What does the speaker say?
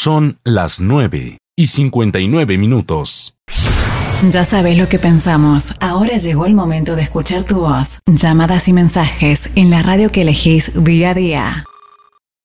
Son las 9:59. Ya sabes lo que pensamos. Ahora llegó el momento de escuchar tu voz. Llamadas y mensajes en la radio que elegís día a día.